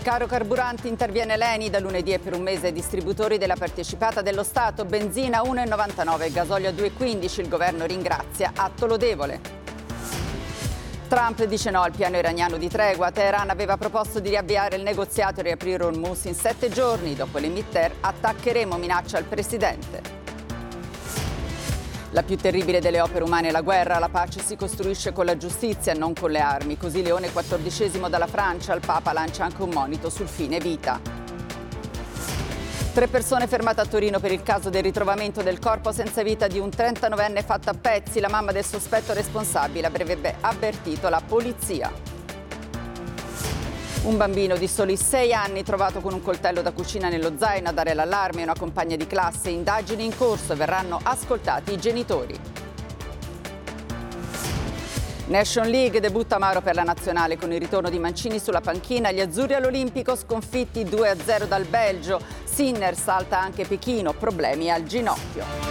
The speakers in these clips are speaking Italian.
Caro carburanti, interviene l'ENI, da lunedì e per un mese distributori della partecipata dello Stato, benzina 1,99, gasolio 2,15, il governo ringrazia, atto lodevole. Trump dice no al piano iraniano di tregua, Teheran aveva proposto di riavviare il negoziato e riaprire Hormuz in 7 giorni, dopo le midterm attaccheremo, minaccia al presidente. La più terribile delle opere umane è la guerra, la pace si costruisce con la giustizia, non con le armi. Così Leone XIV dalla Francia, il Papa lancia anche un monito sul fine vita. 3 persone fermate a Torino per il caso del ritrovamento del corpo senza vita di un 39enne fatto a pezzi. La mamma del sospetto responsabile avrebbe avvertito la polizia. Un bambino di soli 6 anni trovato con un coltello da cucina nello zaino a dare l'allarme a una compagna di classe. Indagini in corso, verranno ascoltati i genitori. Nation League, debutta amaro per la nazionale con il ritorno di Mancini sulla panchina. Gli azzurri all'Olimpico sconfitti 2-0 dal Belgio. Sinner salta anche Pechino, problemi al ginocchio.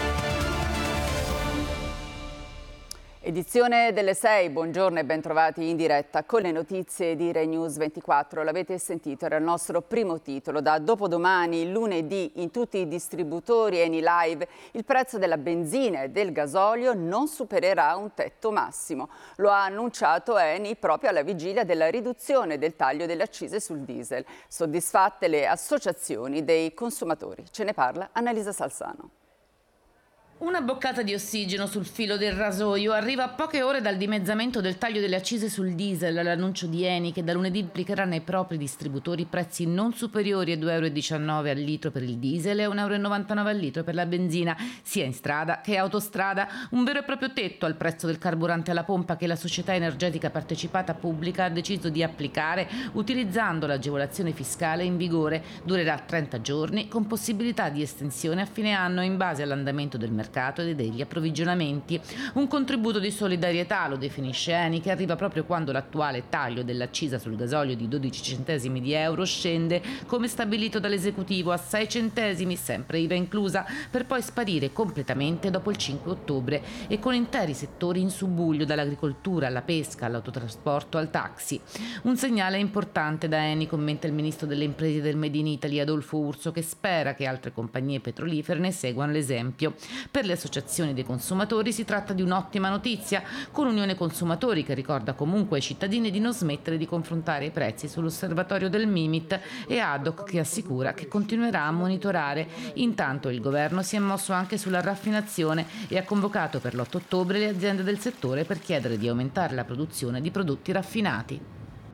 Edizione delle 6, buongiorno e bentrovati in diretta con le notizie di Rai News 24. L'avete sentito, era il nostro primo titolo. Da dopodomani, lunedì, in tutti i distributori Eni Live, il prezzo della benzina e del gasolio non supererà un tetto massimo. Lo ha annunciato Eni proprio alla vigilia della riduzione del taglio delle accise sul diesel. Soddisfatte le associazioni dei consumatori. Ce ne parla Annalisa Salzano. Una boccata di ossigeno sul filo del rasoio arriva a poche ore dal dimezzamento del taglio delle accise sul diesel, l'annuncio di Eni che da lunedì implicherà nei propri distributori prezzi non superiori a 2,19 euro al litro per il diesel e 1,99 euro al litro per la benzina, sia in strada che autostrada, un vero e proprio tetto al prezzo del carburante alla pompa che la società energetica partecipata pubblica ha deciso di applicare utilizzando l'agevolazione fiscale in vigore. Durerà 30 giorni con possibilità di estensione a fine anno in base all'andamento del mercato e degli approvvigionamenti. Un contributo di solidarietà, lo definisce Eni, che arriva proprio quando l'attuale taglio dell'accisa sul gasolio di 12 centesimi di euro scende, come stabilito dall'esecutivo, a 6 centesimi, sempre IVA inclusa, per poi sparire completamente dopo il 5 ottobre e con interi settori in subbuglio, dall'agricoltura alla pesca, all'autotrasporto, al taxi. Un segnale importante da Eni, commenta il ministro delle imprese del Made in Italy Adolfo Urso, che spera che altre compagnie petrolifere ne seguano l'esempio. Per le associazioni dei consumatori si tratta di un'ottima notizia, con Unione Consumatori che ricorda comunque ai cittadini di non smettere di confrontare i prezzi sull'osservatorio del Mimit e ADOC che assicura che continuerà a monitorare. Intanto il governo si è mosso anche sulla raffinazione e ha convocato per l'8 ottobre le aziende del settore per chiedere di aumentare la produzione di prodotti raffinati.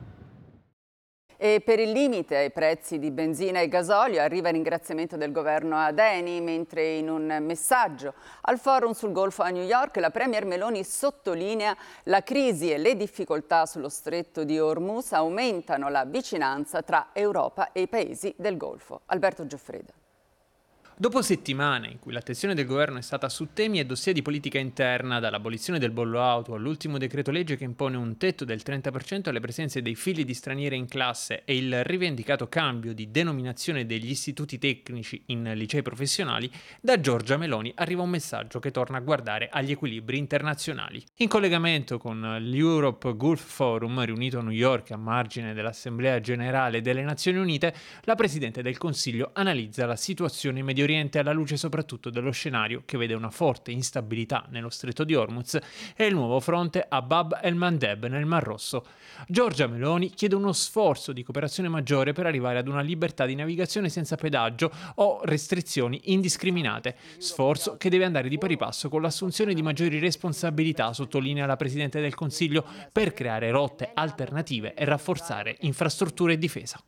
E per il limite ai prezzi di benzina e gasolio arriva il ringraziamento del governo ad Eni, mentre in un messaggio al forum sul Golfo a New York la premier Meloni sottolinea la crisi e le difficoltà sullo stretto di Hormuz aumentano la vicinanza tra Europa e i paesi del Golfo. Alberto Gioffreda. Dopo settimane in cui l'attenzione del governo è stata su temi e dossier di politica interna, dall'abolizione del bollo auto all'ultimo decreto legge che impone un tetto del 30% alle presenze dei figli di stranieri in classe e il rivendicato cambio di denominazione degli istituti tecnici in licei professionali, da Giorgia Meloni arriva un messaggio che torna a guardare agli equilibri internazionali. In collegamento con l'Europe Gulf Forum, riunito a New York a margine dell'Assemblea Generale delle Nazioni Unite, la Presidente del Consiglio analizza la situazione in Medio Oriente alla luce soprattutto dello scenario che vede una forte instabilità nello stretto di Hormuz e il nuovo fronte a Bab el-Mandeb nel Mar Rosso. Giorgia Meloni chiede uno sforzo di cooperazione maggiore per arrivare ad una libertà di navigazione senza pedaggio o restrizioni indiscriminate, sforzo che deve andare di pari passo con l'assunzione di maggiori responsabilità, sottolinea la Presidente del Consiglio, per creare rotte alternative e rafforzare infrastrutture e difesa.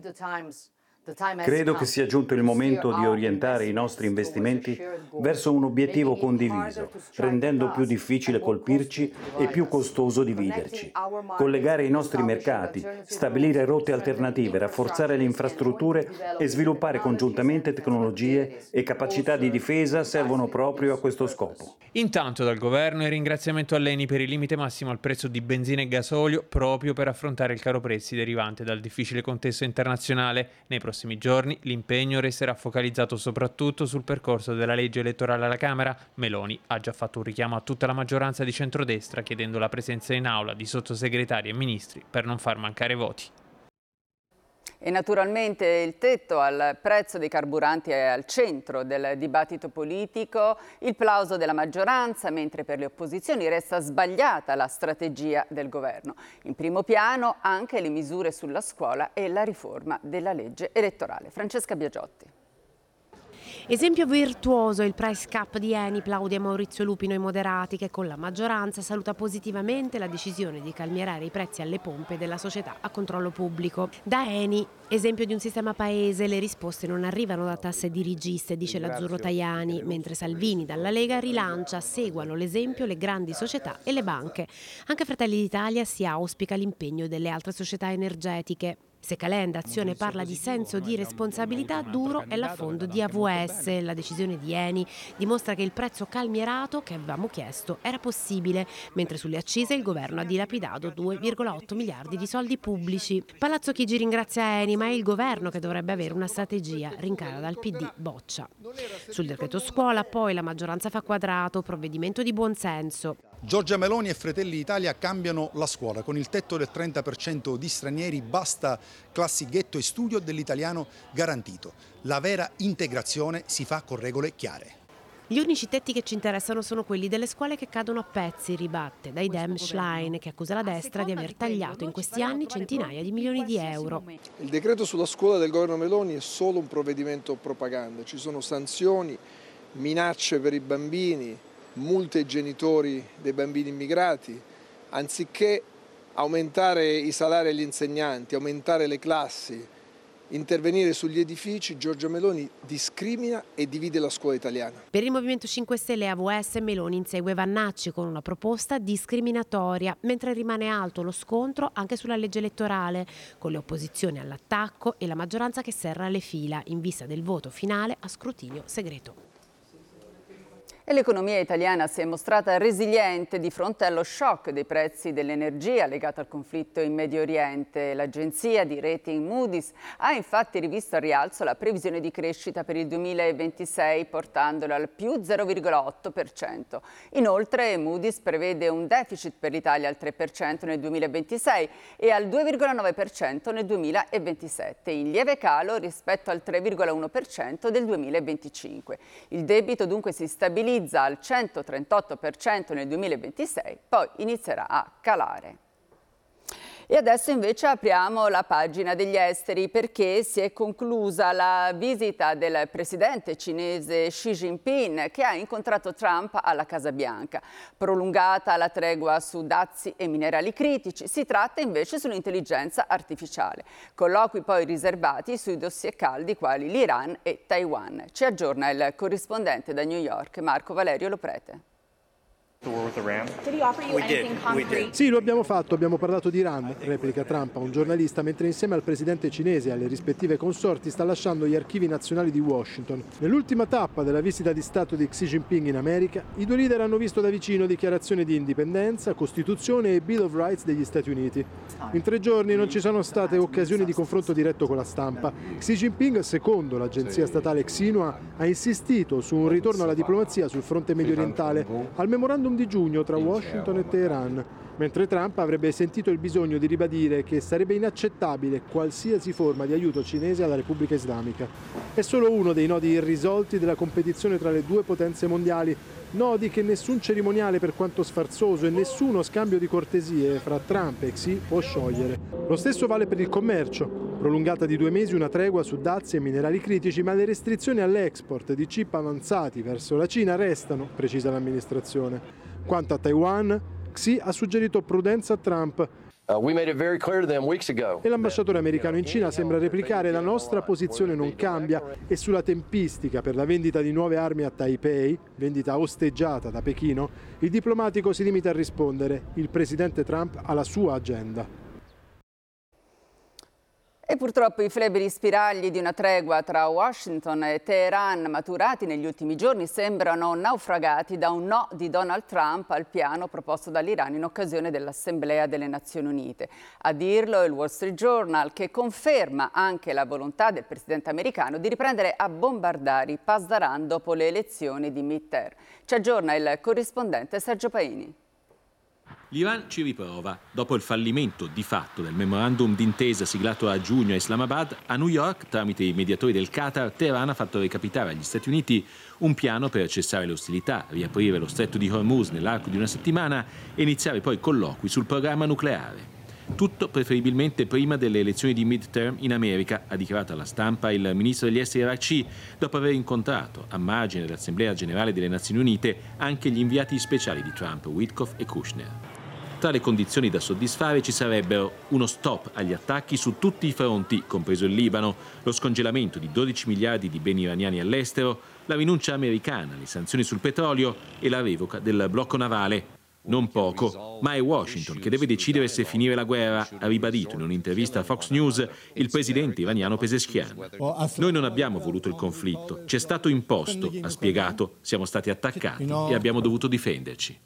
Credo che sia giunto il momento di orientare i nostri investimenti verso un obiettivo condiviso, rendendo più difficile colpirci e più costoso dividerci. Collegare i nostri mercati, stabilire rotte alternative, rafforzare le infrastrutture e sviluppare congiuntamente tecnologie e capacità di difesa servono proprio a questo scopo. Intanto dal governo il ringraziamento all'Eni per il limite massimo al prezzo di benzina e gasolio proprio per affrontare il caro prezzi derivante dal difficile contesto internazionale. Nei prossimi giorni l'impegno resterà focalizzato soprattutto sul percorso della legge elettorale alla Camera. Meloni ha già fatto un richiamo a tutta la maggioranza di centrodestra chiedendo la presenza in aula di sottosegretari e ministri per non far mancare voti. E naturalmente il tetto al prezzo dei carburanti è al centro del dibattito politico, il plauso della maggioranza, mentre per le opposizioni resta sbagliata la strategia del governo. In primo piano anche le misure sulla scuola e la riforma della legge elettorale. Francesca Biagiotti. Esempio virtuoso il price cap di Eni, plaude Maurizio Lupino ai moderati che con la maggioranza saluta positivamente la decisione di calmierare i prezzi alle pompe della società a controllo pubblico. Da Eni, esempio di un sistema paese, le risposte non arrivano da tasse dirigiste, dice l'Azzurro Tajani, mentre Salvini dalla Lega rilancia, seguano l'esempio le grandi società e le banche. Anche Fratelli d'Italia si auspica l'impegno delle altre società energetiche. Se Calenda Azione parla di senso di responsabilità, duro è l'affondo di AVS. La decisione di Eni dimostra che il prezzo calmierato che avevamo chiesto era possibile, mentre sulle accise il governo ha dilapidato 2,8 miliardi di soldi pubblici. Palazzo Chigi ringrazia Eni, ma è il governo che dovrebbe avere una strategia, rincara dal PD boccia. Sul decreto scuola poi la maggioranza fa quadrato, provvedimento di buonsenso. Giorgia Meloni e Fratelli d'Italia cambiano la scuola. Con il tetto del 30% di stranieri basta classi ghetto e studio dell'italiano garantito. La vera integrazione si fa con regole chiare. Gli unici tetti che ci interessano sono quelli delle scuole che cadono a pezzi, ribatte dai Dem Schlein, che accusa la destra di aver tagliato in questi anni centinaia di milioni di euro. Il decreto sulla scuola del governo Meloni è solo un provvedimento propaganda. Ci sono sanzioni, minacce per i bambini, multe ai genitori dei bambini immigrati. Anziché aumentare i salari agli insegnanti, aumentare le classi, intervenire sugli edifici, Giorgia Meloni discrimina e divide la scuola italiana. Per il Movimento 5 Stelle AVS Meloni insegue Vannacci con una proposta discriminatoria, mentre rimane alto lo scontro anche sulla legge elettorale, con le opposizioni all'attacco e la maggioranza che serra le fila in vista del voto finale a scrutinio segreto. E l'economia italiana si è mostrata resiliente di fronte allo shock dei prezzi dell'energia legato al conflitto in Medio Oriente. L'agenzia di rating Moody's ha infatti rivisto al rialzo la previsione di crescita per il 2026, portandola al più 0,8%. Inoltre Moody's prevede un deficit per l'Italia al 3% nel 2026 e al 2,9% nel 2027, in lieve calo rispetto al 3,1% del 2025. Il debito dunque si stabilizza al 138% nel 2026, poi inizierà a calare. E adesso invece apriamo la pagina degli esteri perché si è conclusa la visita del presidente cinese Xi Jinping che ha incontrato Trump alla Casa Bianca. Prolungata la tregua su dazi e minerali critici, si tratta invece sull'intelligenza artificiale. Colloqui poi riservati sui dossier caldi quali l'Iran e Taiwan. Ci aggiorna il corrispondente da New York, Marco Valerio Loprete. Sì, lo abbiamo fatto, abbiamo parlato di Iran, replica Trump a un giornalista mentre insieme al presidente cinese e alle rispettive consorti sta lasciando gli archivi nazionali di Washington. Nell'ultima tappa della visita di Stato di Xi Jinping in America, i due leader hanno visto da vicino dichiarazioni di indipendenza, Costituzione e Bill of Rights degli Stati Uniti. In 3 giorni non ci sono state occasioni di confronto diretto con la stampa. Xi Jinping, secondo l'agenzia statale Xinhua, ha insistito su un ritorno alla diplomazia sul fronte mediorientale, al memorandum di giugno tra Washington e Teheran, mentre Trump avrebbe sentito il bisogno di ribadire che sarebbe inaccettabile qualsiasi forma di aiuto cinese alla Repubblica Islamica. È solo uno dei nodi irrisolti della competizione tra le due potenze mondiali, nodi che nessun cerimoniale per quanto sfarzoso e nessuno scambio di cortesie fra Trump e Xi può sciogliere. Lo stesso vale per il commercio. Prolungata di 2 mesi una tregua su dazi e minerali critici, ma le restrizioni all'export di chip avanzati verso la Cina restano, precisa l'amministrazione. Quanto a Taiwan, Xi ha suggerito prudenza a Trump. E l'ambasciatore americano in Cina sembra replicare la nostra posizione non cambia e sulla tempistica per la vendita di nuove armi a Taipei, vendita osteggiata da Pechino, il diplomatico si limita a rispondere: il presidente Trump ha la sua agenda. E purtroppo i flebili spiragli di una tregua tra Washington e Teheran maturati negli ultimi giorni sembrano naufragati da un no di Donald Trump al piano proposto dall'Iran in occasione dell'Assemblea delle Nazioni Unite. A dirlo il Wall Street Journal, che conferma anche la volontà del presidente americano di riprendere a bombardare i Pasdaran dopo le elezioni di midterm. Ci aggiorna il corrispondente Sergio Paini. L'Iran ci riprova. Dopo il fallimento di fatto del memorandum d'intesa siglato a giugno a Islamabad, a New York, tramite i mediatori del Qatar, Teheran ha fatto recapitare agli Stati Uniti un piano per cessare le ostilità, riaprire lo stretto di Hormuz nell'arco di una settimana e iniziare poi colloqui sul programma nucleare. Tutto preferibilmente prima delle elezioni di midterm in America, ha dichiarato alla stampa il ministro degli esteri Araghchi, dopo aver incontrato a margine dell'Assemblea Generale delle Nazioni Unite anche gli inviati speciali di Trump, Witkoff e Kushner. Tra le condizioni da soddisfare ci sarebbero uno stop agli attacchi su tutti i fronti, compreso il Libano, lo scongelamento di 12 miliardi di beni iraniani all'estero, la rinuncia americana alle sanzioni sul petrolio e la revoca del blocco navale. Non poco, ma è Washington che deve decidere se finire la guerra, ha ribadito in un'intervista a Fox News il presidente iraniano Pezeshkian. Noi non abbiamo voluto il conflitto, ci è stato imposto, ha spiegato, siamo stati attaccati e abbiamo dovuto difenderci.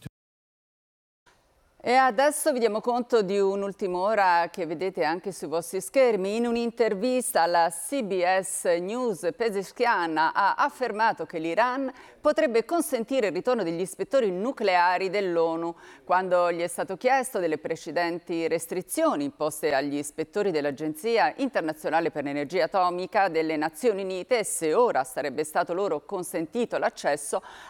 E adesso vi diamo conto di un'ultima ora che vedete anche sui vostri schermi. In un'intervista alla CBS News, Pezeshkian ha affermato che l'Iran potrebbe consentire il ritorno degli ispettori nucleari dell'ONU. Quando gli è stato chiesto delle precedenti restrizioni imposte agli ispettori dell'Agenzia Internazionale per l'Energia Atomica delle Nazioni Unite e se ora sarebbe stato loro consentito l'accesso,